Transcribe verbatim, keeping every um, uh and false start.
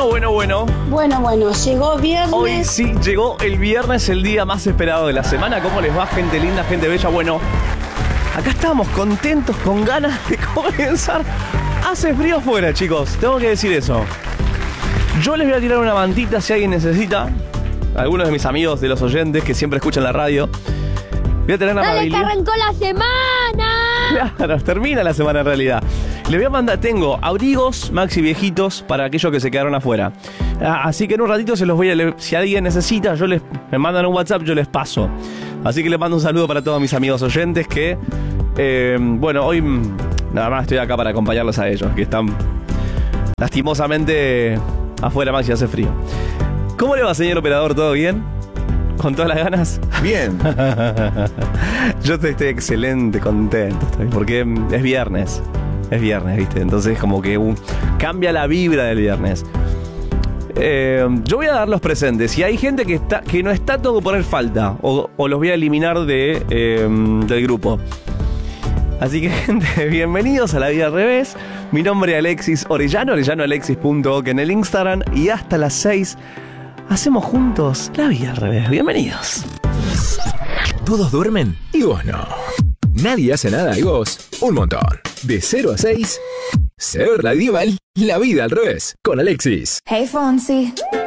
Bueno, bueno, bueno. Bueno, bueno, llegó viernes. Hoy sí llegó el viernes, el día más esperado de la semana. ¿Cómo les va, gente linda, gente bella? Bueno, acá estamos contentos, con ganas de comenzar. Hace frío afuera, chicos, tengo que decir eso. Yo les voy a tirar una mantita si alguien necesita. Algunos de mis amigos, de los oyentes que siempre escuchan la radio. Voy a tener la ¡Dale, amabilidad. que arrancó la semana! Claro, termina la semana en realidad. Le voy a mandar, tengo abrigos maxi viejitos para aquellos que se quedaron afuera. Así que en un ratito se los voy a leer. Si alguien necesita, yo les me mandan un WhatsApp, yo les paso. Así que les mando un saludo para todos mis amigos oyentes que, eh, bueno, hoy nada más estoy acá para acompañarlos a ellos, que están lastimosamente afuera. Maxi, hace frío. ¿Cómo le va, señor operador? ¿Todo bien? ¿Con todas las ganas? Bien. Yo estoy, estoy excelente, contento estoy, porque es viernes. Es viernes, ¿viste? Entonces como que uh, cambia la vibra del viernes. Eh, yo voy a dar los presentes. Si hay gente que está que no está, tengo que poner falta. O, o los voy a eliminar de, eh, del grupo. Así que, gente, bienvenidos a La Vida al Revés. Mi nombre es Alexis Orellano, orellano alexis punto oc en el Instagram. Y hasta las seis hacemos juntos La Vida al Revés. Bienvenidos. Todos duermen y vos no. Nadie hace nada y vos un montón. De cero a seis, Ser Radioval, La Vida al Revés, con Alexis. Hey Fonsi.